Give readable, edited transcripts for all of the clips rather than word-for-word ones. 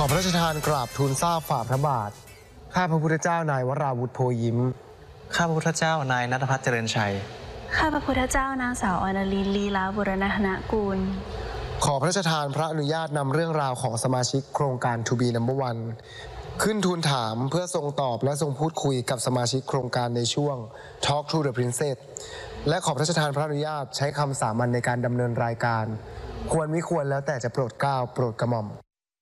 พระราชทานกราบทูลทราบฝ่าพระบาทข้าพระพุทธเจ้านายวราวุธโพยิ้มข้าพระพุทธเจ้านายณัฐพัฒน์เจริญชัยข้าพระพุทธเจ้านางสาวอนาลีลีลาบุรณหณกูลขอพระราชทานพระอนุญาตนำเรื่องราวของสมาชิกโครงการ To Be Number One ขึ้นทูลถามเพื่อทรงตอบและทรงพูดคุยกับสมาชิกโครงการในช่วง Talk to the Princess และขอพระราชทานพระอนุญาตใช้คำสามัญในการดำเนินรายการควรมิควรแล้วแต่จะโปรดเกล้าโปรดกระหม่อม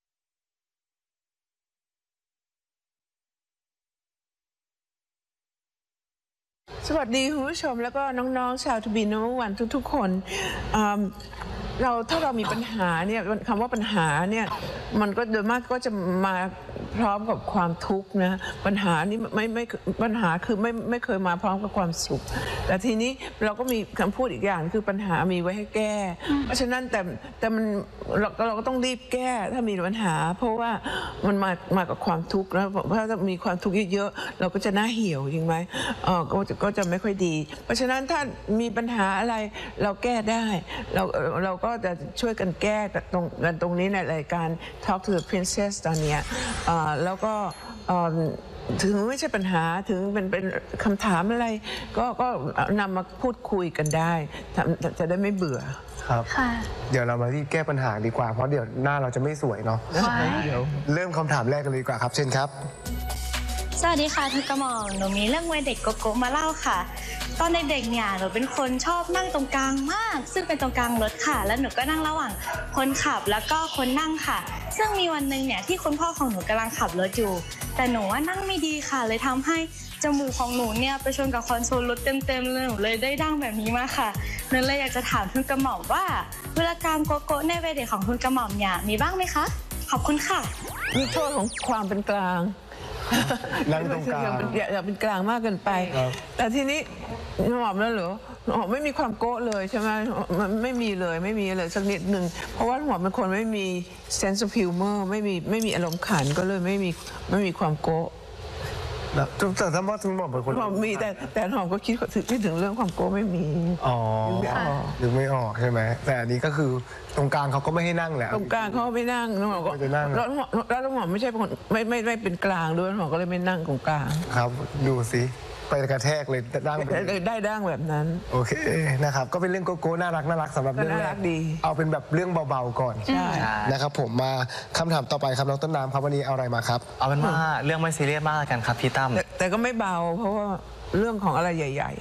สวัสดีคุณผู้ชมแล้วก็น้องๆชาว To Be Number Oneทุกๆคนถ้าเรามีปัญหาเนี่ยคำว่าปัญหาเนี่ยมันก็โดยมากก็จะมาพร้อมกับความทุกข์นะปัญหานี้ไม่ปัญหาคือไม่เคยมาพร้อมกับความสุขแต่ทีนี้เราก็มีคำพูดอีกอย่างคือปัญหามีไว้ให้แก้เพราะฉะนั้นแต่มันเราก็ต้องรีบแก้ถ้ามีปัญหาเพราะว่ามันมากับความทุกข์แล้วถ้ามีความทุกข์เยอะๆเราก็จะน่าเหี่ยวจริงไหมก็จะไม่ค่อยดีเพราะฉะนั้นถ้ามีปัญหาอะไรเราแก้ได้เราก็จะช่วยกันแก้ตรงนี้ในรายการ Talk to the Princess ตอนนี้แล้วก็ถึงไม่ใช่ปัญหาถึงเป็นคำถามอะไรก็นำมาพูดคุยกันได้จะได้ไม่เบื่อครับเดี๋ยวเรามาที่แก้ปัญหาดีกว่าเพราะเดี๋ยวหน้าเราจะไม่สวยเนาะเดี๋ยวเริ่มคำถามแรกกันเลยดีกว่าครับเช่นครับสวัสดีค่ะทุกกระหม่อมหนูมีเรื่องวัยเด็กโกโก้มาเล่าค่ะตอนเด็กๆเนี่ยหนูเป็นคนชอบนั่งตรงกลางมากซึ่งเป็นตรงกลางรถค่ะแล้วหนูก็นั่งระหว่างคนขับแล้วก็คนนั่งค่ะซึ่งมีวันหนึ่งเนี่ยที่คุณพ่อของหนูกำลังขับรถอยู่แต่หนูว่านั่งไม่ดีค่ะเลยทำให้จมูกของหนูเนี่ยไปชนกับคอนโซลรถเต็มๆเลยหนูเลยได้ดั้งแบบนี้มาค่ะหนูเลยอยากจะถามทุนกระหม่อมว่าเวลากลางโกโก้ในวัยเด็กของทุนกระหม่อมเนี่ยมีบ้างไหมคะขอบคุณค่ะมีโทษของความเป็นกลางนั่งตรงกลางอย่าเป็นกลางมากเกินไปแต่ทีนี้หอมแล้วเหรอหอมไม่มีความโก้เลยใช่ไหมมันไม่มีเลยสักนิดหนึ่งเพราะว่าหอมเป็นคนไม่มี sense of humor ไม่มีอารมณ์ขันก็เลยไม่มีความโก้แต่ถ้าว่าคุณหมอเป็นคนหอมมีแต่หอมก็คิดถึงเรื่องความโก้ไม่มีนึกไม่ออกใช่ไหมแต่อันนี้ก็คือตรงกลางเขาก็ไม่ให้นั่งแหละตรงกลางเขาไม่นั่งน้องหมอก็แล้วน้องหมอไม่ใช่คนไม่เป็นกลางด้วยน้องหมอก็เลยไม่นั่งตรงกลางครับดูสิไปกระแทกเลยดั้งได้ดั้งแบบนั้นโอเคนะครับก็เป็นเรื่องโกโก้น่ารักสำหรับเรื่องแรกเอาเป็นแบบเรื่องเบาๆก่อนนะครับผมมาคำถามต่อไปครับน้องต้นน้ำครับวันนี้เอาอะไรมาครับเอาเป็นว่าเรื่องไม่ซีเรียสมากกันครับพี่ตั้มแต่ก็ไม่เบาเพราะว่าเรื่องของอะไรใหญ่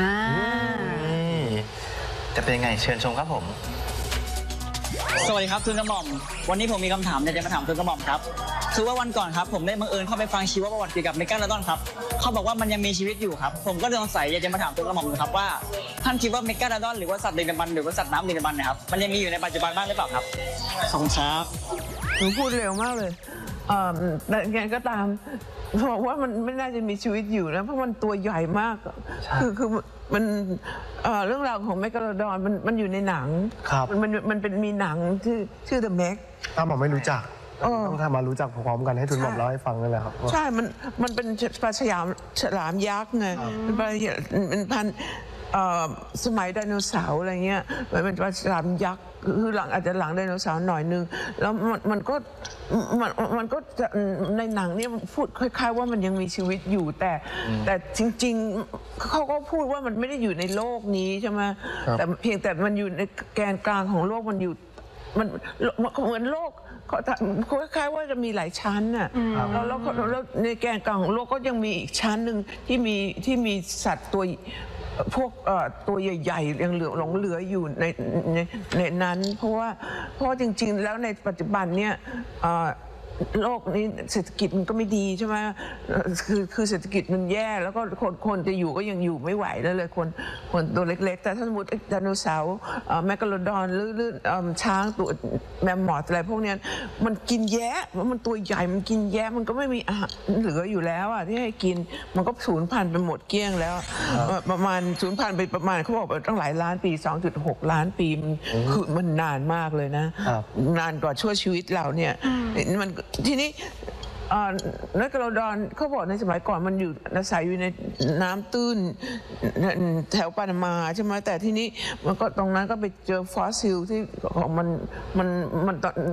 ๆจะเป็นยังไงเชิญชมครับผมสวัสดีครับทุนกระหม่อมวันนี้ผมมีคำถามอยากจะมาถามทุนกระหม่อมครับคือว่าวันก่อนครับผมได้บังเอิญเข้าไปฟังชีวประวัติเกี่ยวกับเมกาโดดอนครับเขาบอกว่ามันยังมีชีวิตอยู่ครับผมก็สงสัยอยากจะมาถามทุนกระหม่อมครับว่าท่านคิดว่าเมกาโดดอนหรือว่าสัตว์ดึกดำบรรพ์หรือว่าสัตว์น้ำดึกดำบรรพ์นะครับมันยังมีอยู่ในปัจจุบันบ้างหรือเปล่าครับขอบคุณครับหนูพูดเร็วมากเลยแต่ไงก็ตามบอกว่ามันไม่น่าจะมีชีวิตอยู่นะเพราะมันตัวใหญ่มากคือมันเรื่องราวของเมกาโดดอนมันอยู่ในหนังมันเป็นมีหนังชื่อ The Meg หมอไม่รู้จักต้องทำมารู้จักพร้อมกันให้ทุนหมอเล่าให้ฟังนั่นแหละครับใช่มันเป็นปลาฉลามยักษ์ไงเป็นพันสมัยไดโนเสาร์อะไรเงี้ยเป็นปลาฉลามยักษ์คืออาจจะหลังไดโนเสาร์หน่อยนึงแล้วมันก็จะในหนังเนี่ยพูดคล้ายๆว่ามันยังมีชีวิตอยู่แต่จริงๆเขาก็พูดว่ามันไม่ได้อยู่ในโลกนี้ใช่ไหมแต่เพียงแต่มันอยู่ในแกนกลางของโลกมันอยู่มันเหมือนโลกคล้ายๆว่าจะมีหลายชั้นน่ะแล้วในแกนกลางของโลกก็ยังมีอีกชั้นหนึ่งที่มีสัตว์พวกตัวใหญ่ๆยังหลงเหลืออยู่ในนั้นเพราะว่าจริงๆแล้วในปัจจุบันเนี่ยโลกนี้เศรษฐกิจมันก็ไม่ดีใช่ไหมคือเศรษฐกิจมันแย่แล้วก็คนจะอยู่ก็ยังอยู่ไม่ไหวแล้วเลยคนตัวเล็กๆแต่ถ้าสมมติไดโนเสาร์แมกกาโลดอนหรือช้างตัวแมมมอธอะไรพวกนี้มันกินแย้มันตัวใหญ่มันกินแย้มันก็ไม่มีอาหารเหลืออยู่แล้วอ่ะที่ให้กินมันก็สูญพันธุ์ไปหมดเกลี้ยงแล้วประมาณสูญพันธุ์ไปประมาณเขาบอกตั้งหลายล้านปี 2.6 ล้านปีคือมันนานมากเลยนะนานกว่าชั่วชีวิตเราเนี่ยมันทีนี้เมกาโลดอนเขาบอกในสมัยก่อนมันอยู่อาศัยอยู่ในน้ำตื้นแถวปานามาใช่ไหมแต่ที่นี้มันก็ตรงนั้นก็ไปเจอฟอสซิลที่ของมัน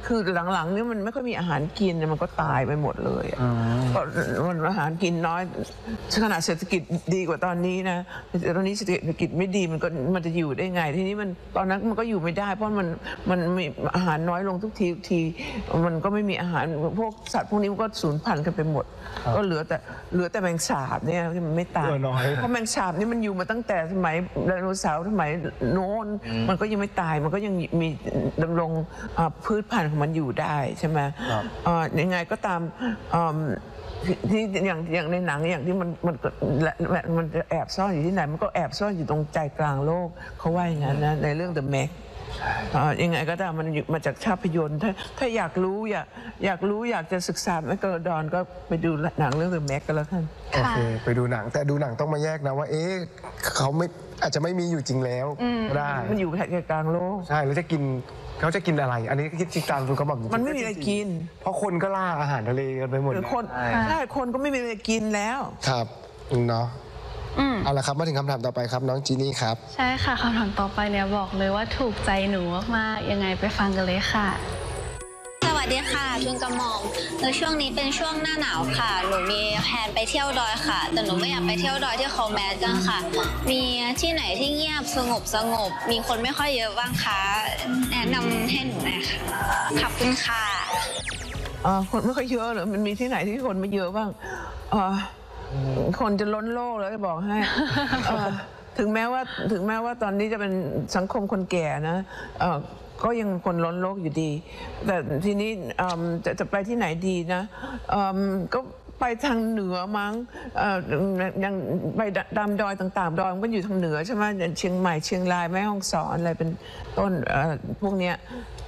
คือหลังๆนี่มันไม่ค่อยมีอาหารกินมันก็ตายไปหมดเลยอะเพราะมันอาหารกินน้อยขนาดเศรษฐกิจดีกว่าตอนนี้นะตอนนี้เศรษฐกิจไม่ดีมันจะอยู่ได้ไงทีนี้มันตอนนั้นมันก็อยู่ไม่ได้เพราะมันมีอาหารน้อยลงทุกทีมันก็ไม่มีอาหารพวกสัตว์พวกนี้มันก็สูญพันธุ์กันไปหมดก็เหลือแต่แมงสาบเนี่ยที่มันไม่ตายเพราะแมงสาบนี่มันอยู่มาตั้งแต่สมัยไดโนเสาร์สมัยโน้นมันก็ยังไม่ตายมันก็ยังมีดำรงพืชพันธุ์ของมันอยู่ได้ใช่ไหมยังไงก็ตามที่อย่างในหนังอย่างที่มันจะแอบซ่อนอยู่ที่ไหนมันก็แอบซ่อนอยู่ตรงใจกลางโลกเขาว่าอย่างนั้นนะในเรื่อง The Meg ยังไงก็ตามมันมาจากภาพยนตร์ถ้าอยากรู้อยากจะศึกษาแมกกาโลดอนก็ไปดูหนังเรื่อง The Meg กันแล้วกันโอเคไปดูหนังแต่ดูหนังต้องมาแยกนะว่าเขาไม่อาจจะไม่มีอยู่จริงแล้วได้มันอยู่ใจกลางโลกใช่แล้วเขาจะกินอะไรอันนี้คิดตามคุณก็บอกมันไม่มีอะไรกินเพราะคนก็ล่าอาหารทะเลกันไปหมดใช่คนก็ไม่มีอะไรกินแล้วครับเนาะเอาละครับมาถึงคำถามต่อไปครับน้องจีนี่ครับใช่ค่ะคำถามต่อไปเนี่ยบอกเลยว่าถูกใจหนูมากๆยังไงไปฟังกันเลยค่ะสวัสดีค่ะทุนกระหม่อมแล้วช่วงนี้เป็นช่วงหน้าหนาวค่ะหนูมีแผนไปเที่ยวดอยค่ะแต่หนูไม่อยากไปเที่ยวดอยที่เขาแมสกันค่ะมีที่ไหนที่เงียบสงบมีคนไม่ค่อยเยอะบ้างคะแนะนำให้หนูหน่อยค่ะขอบคุณค่ะคนไม่ค่อยเยอะเหรอมันมีที่ไหนที่คนไม่เยอะบ้างคนจะล้นโลกแล้วจะบอกให้ถึงแม้ว่าตอนนี้จะเป็นสังคมคนแก่นะก็ยังคนล้นโลกอยู่ดีแต่ทีนี้จะไปที่ไหนดีนะก็ไปทางเหนือมั้งยังไปดำดอยต่างๆดอยมันอยู่ทางเหนือใช่ไหมเชียงใหม่เชียงรายแม่ฮ่องสอนอะไรเป็นต้นพวกเนี้ย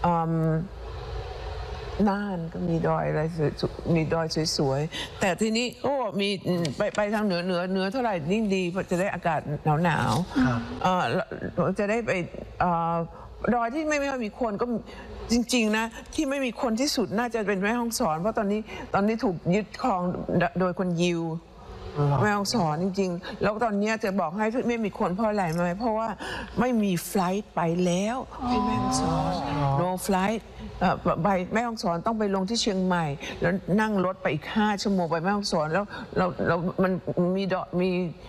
น่านก็มีดอยอะไรมีดอยสวยๆแต่ทีนี้ก็มีไปทางเหนือเท่าไหร่ยิ่งดีเพราะจะได้อากาศหนาวจะได้ไปดอยที่ไม่มีคนก็จริงๆนะที่ไม่มีคนที่สุดน่าจะเป็นแม่ฮ่องสอนเพราะตอนนี้ถูกยึดครองโดยคนยิวแม่ฮ่องสอนจริงๆแล้วตอนนี้จะบอกให้ไม่มีคนเพราะอะไรไหมเพราะว่าไม่มีไฟล์ไปแล้วที่แม่ฮ่องสอน no flight ไปแม่ฮ่องสอนต้องไปลงที่เชียงใหม่แล้วนั่งรถไปอีก5 ชั่วโมงไปแม่ฮ่องสอนแล้วมันมี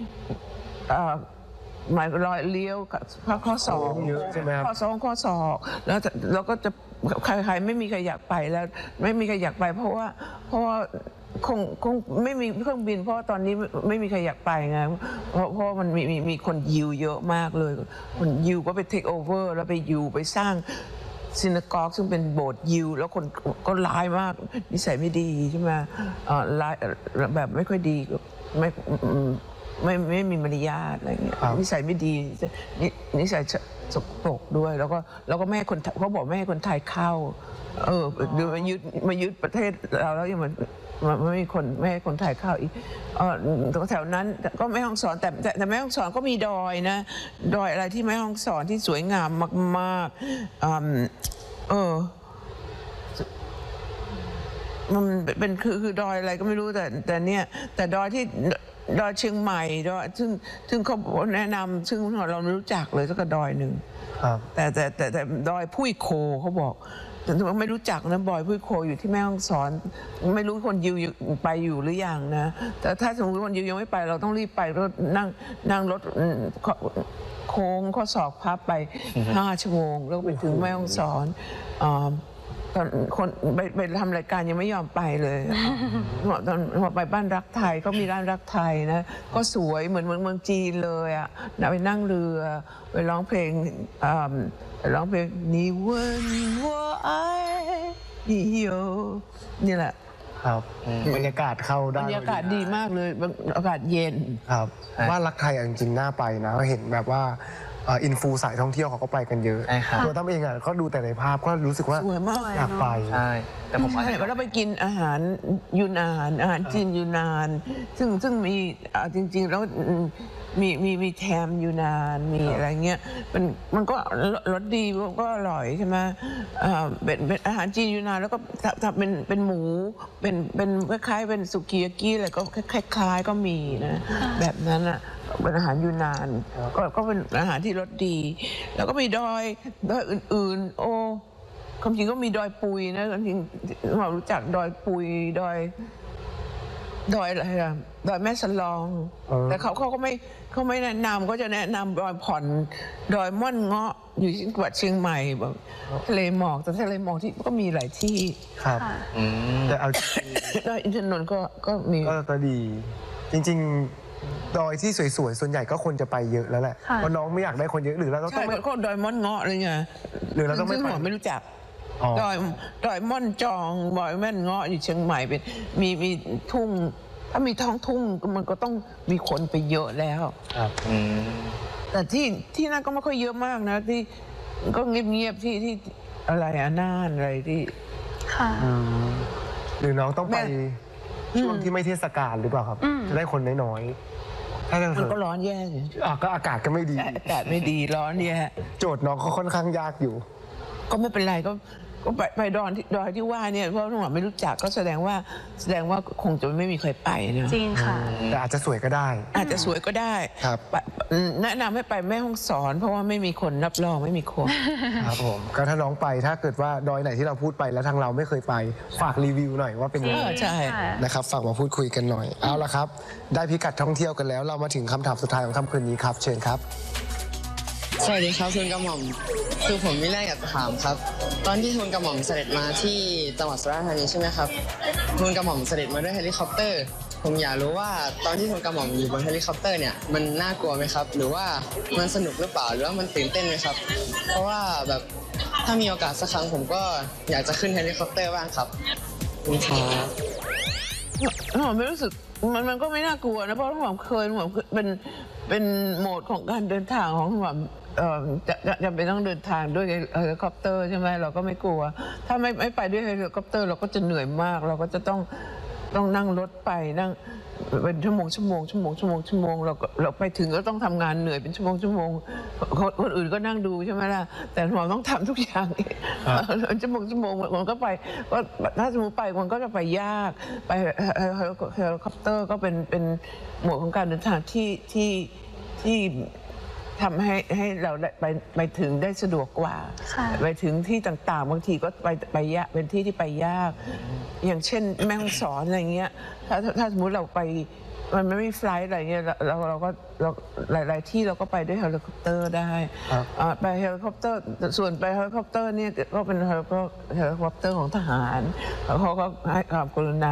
หมายรอยเลี้ยวข้อ2ข้อ2แล้วก็จะใครไม่มีใครอยากไปแล้วไม่มีใครอยากไปเพราะว่าคงไม่มีเครื่องบินเพราะตอนนี้ไม่มีใครอยากไปไงเพราะมันมีคนยิวเยอะมากเลยคนยิวก็ไปเทคโอเวอร์แล้วไปยิวไปสร้างซินาโกกซึ่งเป็นโบสถ์ยิวแล้วคนก็ร้ายมากนิสัยไม่ดีใช่ไหมร้ายแบบไม่ค่อยดีไม่มีมารยาทอะไรเงี้ยนิสัยไม่ดีนิสัยสกปรกด้วยแล้วก็ไม่ให้คนเขาบอกไม่ให้คนไทยเข้าเดี๋ยวมายึดประเทศเราแล้วยังไม่ให้คนไทยเข้าอีกแถวนั้นก็แม่ฮ่องสอนแต่แม่ฮ่องสอนก็มีดอยนะดอยอะไรที่แม่ฮ่องสอนที่สวยงามมากมันเป็นคือดอยอะไรก็ไม่รู้แต่เนี่ยแต่ดอยที่ดอยเชียงใหม่ดอยซึ่งเขาแนะนำซึ่งเราไม่รู้จักเลยสักดอยหนึ่งแต่ดอยพุ้ยโคเขาบอกแต่ไม่รู้จักนะบอยพุ้ยโคอยู่ที่แม่ฮ่องสอนไม่รู้คนยิวไปอยู่หรือยังนะแต่ถ้าสมมติคนยิวยังไม่ไปเราต้องรีบไปรถนั่งรถโค้งข้อศอกพับไป5 ชั่วโมงแล้วไปถึงแม่ฮ่องสอนตอนคนไปทำรายการยังไม่ยอมไปเลยตอนไปบ้านรักไทยก็มีร้านรักไทยนะก็สวยเหมือนเมืองจีนเลยอ่ะไปนั่งเรือไปร้องเพลงนี่วันว่าไอ้เยนี่แหละครับบรรยากาศเข้าได้บรรยากาศดีมากเลยอากาศเย็นครับบ้านรักไทยจริงๆน่าไปนะเห็นแบบว่าอินฟูสายท่องเที่ยวเขาก็ไปกันเยอะตัวตั้มเองก็ดูแต่ในภาพก็รู้สึกว่าสวยมากอยากไปใช่แต่ผมเราไปกินอาหารยูนานอาหารจีนยูนานซึ่งมีจริงๆแล้วมีแทมยูนานมีอะไรเงี้ยมันก็รสดีก็อร่อยใช่ไหมเป็นอาหารจีนยูนานแล้วก็ทำเป็นหมูเป็นคล้ายๆเป็นสุกี้ยากิอะไรก็คล้ายๆก็มีนะแบบนั้นอ่ะเป็นอาหารยูนานก็เป็นอาหารที่รสดีแล้วก็มีดอยอื่นความจริงก็มีดอยปุยนะความจริงเรารู้จักดอยปุยดอยอะไรอะดอยแม่สลอง แต่เขาก็ไม่แนะนำก็จะแนะนำดอยผ่อนดอยม่อนเงาะอยู่ที่จังหวัดเชียงใหม่แบบทะเลหมอกแต่ทะเลหมอกที่ก็มีหลายที่ครับแต่เอาดอยอินทนนท์ก็มีก็ดี จริงๆ ดอยที่สวยๆ ส่วนใหญ่ก็คนจะไปเยอะแล้วแหละ เพราะน้องไม่อยากได้คนเยอะหรือเราต้ใช่องไปก็ดอยม่อนเงาะอะไรเงี้ยหรือเราต้องไม่ซึ่งไปหมอไม่รู้จักอ๋อดอยม่อนจองดอยแม่นเงาะอยู่เชียงใหม่เป็นมีทุ่งถ้ามีท้องทุ่งมันก็ต้องมีคนไปเยอะแล้วครับแต่ที่นั่นก็ไม่ค่อยเยอะมากนะที่ก็เงียบๆที่อะไรน่านอะไรที่ค่ะหรือน้องต้องไปแม่ช่วงที่ไม่เทศกาลหรือเปล่าครับ จะได้คนน้อยๆถ้าจะมันก็ร้อนแย่สิก็อากาศก็ไม่ดีอากาศไม่ดีร้อนแย่โจทย์น้องก็ค่อนข้างยากอยู่ก็ไม่เป็นไรก็ไปดอยที่ว่าเนี่ยเพราะหนูไม่รู้จักก็แสดงว่าคงจะไม่มีใครไปนะจริงค่ะแต่อาจจะสวยก็ได้อาจจะสวยก็ได้ครับแนะนำให้ไปแม่ฮ่องสอนเพราะว่าไม่มีคนรับรองไม่มีคนครับผมก็ถ้าน้องไปถ้าเกิดว่าดอยไหนที่เราพูดไปแล้วทางเราไม่เคยไปฝากรีวิวหน่อยว่าเป็นยังไงใช่นะครับฝากมาพูดคุยกันหน่อยเอาละครับ ได้พิกัดท่องเที่ยวกันแล้ว เรามาถึงคำถามสุดท้ายของค่ำคืนนี้ครับ เชิญครับสวัสดีครับทูลกระหม่อมคือผมมีเรื่องอยากจะถามครับ ตอนที่ทูลกระหม่อมเสด็จมาที่จังหวัดสุราษฎร์ธานีใช่ไหมครับทูลกระหม่อมเสด็จมาด้วยเฮลิคอปเตอร์ ผมอยากรู้ว่าตอนที่ทูลกระหม่อมอยู่บนเฮลิคอปเตอร์เนี่ยมันน่ากลัวไหมครับ หรือว่ามันสนุกหรือเปล่าหรือว่ามันตื่นเต้นไหมครับ เพราะว่าแบบถ้ามีโอกาสสักครั้งผมก็อยากจะขึ้นเฮลิคอปเตอร์บ้างครับขอบคุณครับหมอไม่รู้สึกมันก็ไม่น่ากลัวนะเพราะหมอเคยหมอเป็นโหมดของการเดินทางของหมอจะเป็นต้องเดินทางด้วยเฮลิคอปเตอร์ใช่ไหมเราก็ไม่กลัว ถ้าไม่ไปด้วยเฮลิคอปเตอร์เราก็จะเหนื่อยมาก เราก็จะต้องนั่งรถไปนั่งเป็นชั่วโมงเราไปถึงก็ต้องทำงานเหนื่อยเป็นชั่วโมงคนอื่นก็นั่งดูใช่ไหมล่ะแต่หมอต้องทำทุกอย่างชั่วโมงมันก็ไปก็ถ้าสมมติไปมันก็จะไปยากไปเฮลิคอปเตอร์ก็เป็นโหมดของการเดินทางที่ทำให้เราไปถึงได้สะดวกกว่าค่ะไปถึงที่ต่างๆบางทีก็ไปยากเป็นที่ที่ไปยาก อย่างเช่นแม่ฮ่องสอนอะไรเงี้ยถ้าสมมติเราไปมันไม่มีไฟลท์อะไรเงี้ยเราก็หลายที่เราก็ไปด้วยเฮลิคอปเตอร์ได้ครับไปเฮลิคอปเตอร์ส่วนไปเฮลิคอปเตอร์เนี่ยก็เป็นเฮลิคอปเตอร์ของทหารเขาก็ให้ความกรุณา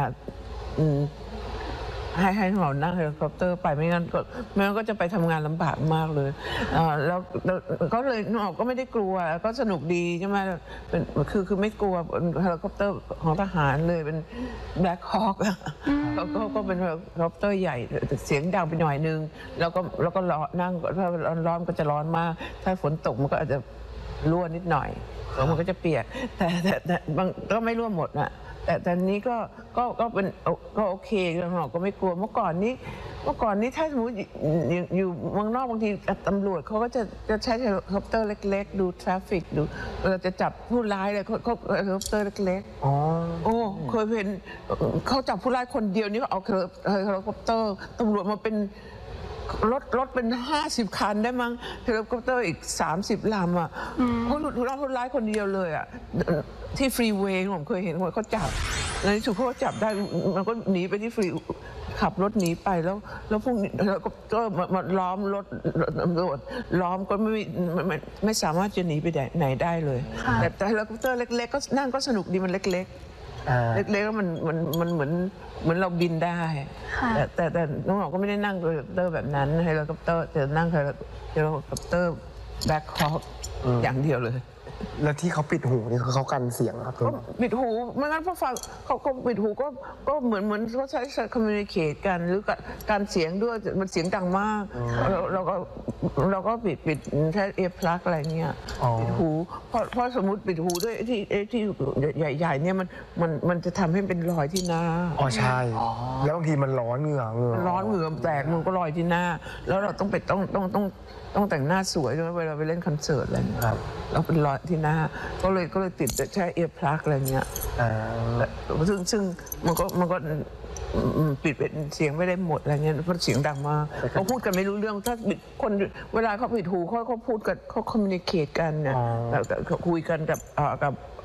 ให้เรานั่งเฮลิคอปเตอร์ไปไม่งั้นก็จะไปทำงานลำบากมากเลยแล้วก็เลยหนูก็ไม่ได้กลัวก็สนุกดีใช่ไหมเป็นคือไม่กลัวเฮลิคอปเตอร์ของทหารเลยเป็นแบล็คฮอคก็เป็นเฮลิคอปเตอร์ใหญ่เสียงดังไปหน่อยนึงแล้วก็นั่งถ้าร้อนก็จะร้อนมากถ้าฝนตกมันก็อาจจะรั่วนิดหน่อยแล้วมันก็จะเปียกแต่บางก็ไม่รั่วหมดนะแต่นี้ก็เป็นก็โอเคเราก็ไม่กลัวเมื่อก่อนนี้ถ้าสมมติอยู่เมืองนอกบางทีตำรวจเขาก็จะใช้เฮลิคอปเตอร์เล็กๆดูทราฟฟิกดูเราจะจับผู้ร้ายเลยเขาเฮลิคอปเตอร์เล็กๆโอ้เคยเห็นเขาจับผู้ร้ายคนเดียวนี่ก็เอาเฮลิคอปเตอร์ตำรวจมาเป็นรถเป็น50 คันได้มั้งเฮลิคอปเตอร์อีก30 ลำอ่ะเขาคนร้ายคนเดียวเลยอ่ะที่ฟรีเวย์ผมเคยเห็นเขาจับในที่สุดเขาจับได้มันก็หนีไปที่ฟรีขับรถหนีไปแล้วพวกนี้แล้วก็มาล้อมรถตำรวจล้อมก็ไม่สามารถจะหนีไปไหนได้เลยแต่เฮลิคอปเตอร์เล็กๆก็นั่งก็สนุกดีมันเล็กๆเล็กๆแล้วมันเหมือนเราบินได้แต่น้องหมอก็ไม่ได้นั่งเฮลิคอปเตอร์แบบนั้นเฮลิคอปเตอร์จะนั่งเฮลิคอปเตอร์แบ็คฮอคอย่างเดียวเลยแล้วที่เขาปิดหูนี่คือเขากันเสียงครับก็ปิดหูไม่งั้นพอฟังเขาปิดหูก็เหมือนเขาใช้คอมมิวนิเคตกันหรือการเสียงด้วยมันเสียงดังมากเราก็ปิดใช้เอร์พลั๊กอะไรเงี้ยปิดหูเพราะสมมติปิดหูด้วยที่ใหญ่ๆเนี่ยมันจะทำให้เป็นรอยที่หน้าอ๋อใช่แล้วบางทีมันร้อนเหงื่อร้อนเหงื่อแตกมันก็รอยที่หน้าแล้วเราต้องแต่งหน้าสวยด้วยเวลาไปเล่นคอนเสิร์ตอะไรเงี้ยแล้วเป็นรอยที่หน้าก็เลยติดใช้เอร์พลั๊กอะไรเงี้ยซึ่งมันก็ปิดเป็นเสียงไม่ได้หมดอะไรเงี้ยเพราะเสียงดังมากเขาพูดกันไม่รู้เรื่องถ้าคนเวลาเขาปิดหูเขาพูดกันเขาคอมมิวนิเคตกันเนี่ยเขาคุยกันกับ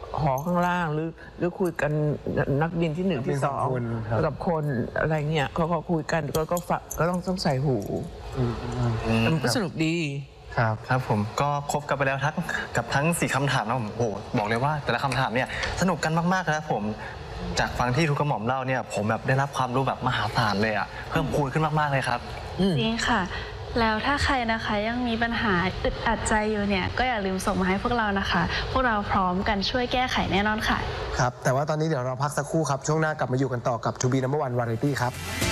หอข้างล่างหรือคุยกันนักบินที่1ที่2กับคนอะไรเงี้ยเขาคุยกันก็ฟังก็ต้องใส่หูมันก็สนุกดีครับผมก็ครบกันไปแล้วทั้ง4คำถามนะผมโอ้โหบอกเลยว่าแต่ละคำถามเนี่ยสนุกกันมากๆนะครับผมจากฟังที่ทุกกระหม่อมเล่าเนี่ยผมแบบได้รับความรู้แบบมหาศาลเลยอ่ะเพิ่มพูนขึ้นมากๆเลยครับจริงค่ะแล้วถ้าใครนะคะยังมีปัญหาอึดอัดใจอยู่เนี่ยก็อย่าลืมส่งมาให้พวกเรานะคะพวกเราพร้อมกันช่วยแก้ไขแน่นอนค่ะครับแต่ว่าตอนนี้เดี๋ยวเราพักสักครู่ครับช่วงหน้ากลับมาอยู่กันต่อกับ To Be Number One Variety ครับ